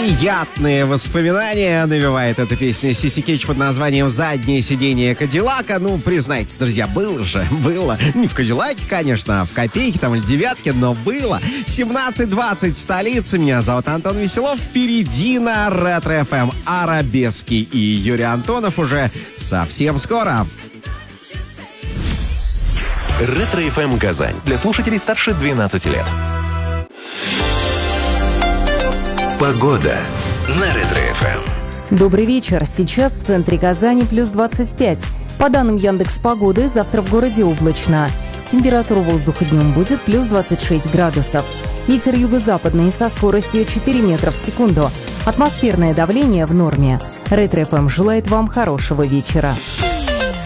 Приятные воспоминания навевает эта песня Сиси Кетч под названием «Заднее сиденье Кадиллака». Ну, признайтесь, друзья, было. Не в Кадиллаке, конечно, а в Копейке там или Девятке, но было. 17:20 в столице. Меня зовут Антон Веселов. Впереди на Ретро-ФМ Арабески и Юрий Антонов уже совсем скоро. Ретро-ФМ Казань. Для слушателей старше 12 лет. Погода на Ретро-ФМ. Добрый вечер. Сейчас в центре Казани плюс 25. По данным Яндекс.Погоды, завтра в городе облачно. Температура воздуха днем будет плюс 26 градусов. Ветер юго-западный со скоростью 4 метра в секунду. Атмосферное давление в норме. Ретро-ФМ желает вам хорошего вечера.